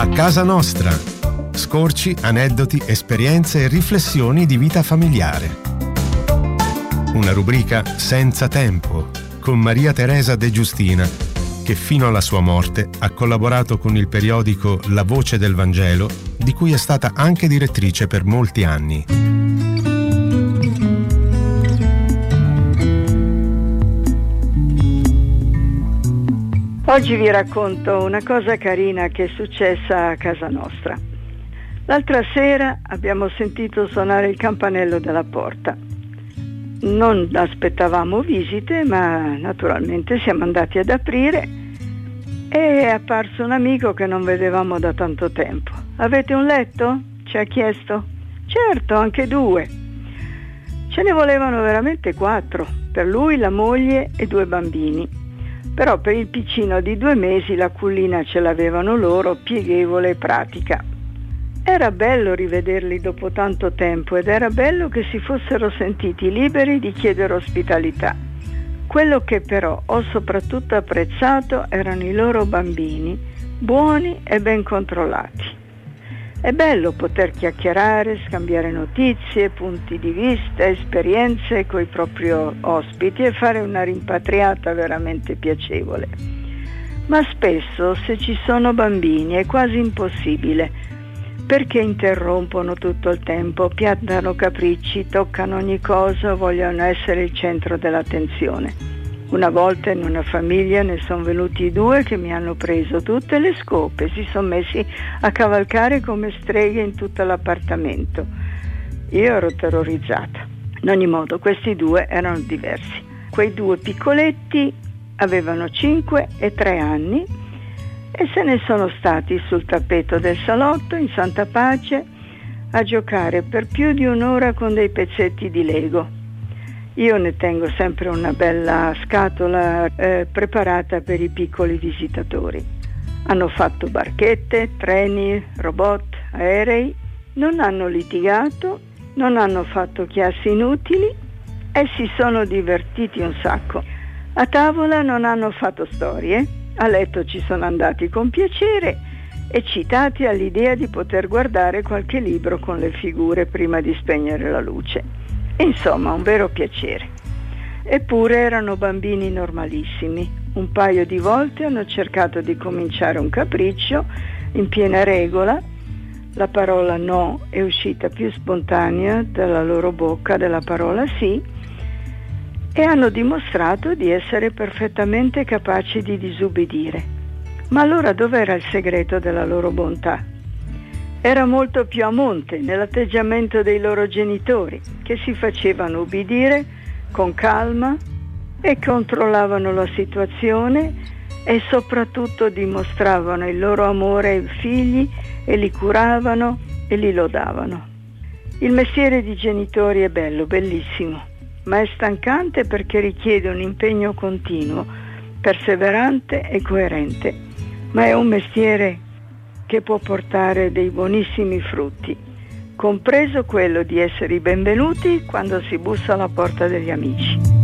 A casa nostra. Scorci, aneddoti, esperienze e riflessioni di vita familiare. Una rubrica senza tempo con Maria Teresa De Giustina, che fino alla sua morte ha collaborato con il periodico La Voce del Vangelo, di cui è stata anche direttrice per molti anni. Oggi vi racconto una cosa carina che è successa a casa nostra. L'altra sera abbiamo sentito suonare il campanello della porta. Non aspettavamo visite, ma naturalmente siamo andati ad aprire e è apparso un amico che non vedevamo da tanto tempo. Avete un letto? Ci ha chiesto. Certo, anche 2. Ce ne volevano veramente 4, per lui, la moglie e 2 bambini. Però per il piccino di 2 mesi la cullina ce l'avevano loro, pieghevole e pratica. Era bello rivederli dopo tanto tempo ed era bello che si fossero sentiti liberi di chiedere ospitalità. Quello che però ho soprattutto apprezzato erano i loro bambini, buoni e ben controllati. È bello poter chiacchierare, scambiare notizie, punti di vista, esperienze coi propri ospiti e fare una rimpatriata veramente piacevole. Ma spesso, se ci sono bambini, è quasi impossibile, perché interrompono tutto il tempo, piantano capricci, toccano ogni cosa, vogliono essere il centro dell'attenzione. Una volta in una famiglia ne sono venuti 2 che mi hanno preso tutte le scope, si sono messi a cavalcare come streghe in tutto l'appartamento. Io ero terrorizzata. In ogni modo, questi 2 erano diversi. Quei 2 piccoletti avevano 5 e 3 anni e se ne sono stati sul tappeto del salotto in santa pace a giocare per più di un'ora con dei pezzetti di Lego. Io ne tengo sempre una bella scatola preparata per i piccoli visitatori. Hanno fatto barchette, treni, robot, aerei, non hanno litigato, non hanno fatto chiassi inutili e si sono divertiti un sacco. A tavola non hanno fatto storie, a letto ci sono andati con piacere, eccitati all'idea di poter guardare qualche libro con le figure prima di spegnere la luce. Insomma, un vero piacere. Eppure erano bambini normalissimi. Un paio di volte hanno cercato di cominciare un capriccio in piena regola. La parola no è uscita più spontanea dalla loro bocca della parola sì e hanno dimostrato di essere perfettamente capaci di disubbidire. Ma allora dov'era il segreto della loro bontà? Era molto più a monte nell'atteggiamento dei loro genitori, che si facevano ubbidire con calma e controllavano la situazione e soprattutto dimostravano il loro amore ai figli e li curavano e li lodavano. Il mestiere di genitori è bello, bellissimo, ma è stancante perché richiede un impegno continuo, perseverante e coerente, ma è un mestiere che può portare dei buonissimi frutti, compreso quello di essere i benvenuti quando si bussa alla porta degli amici.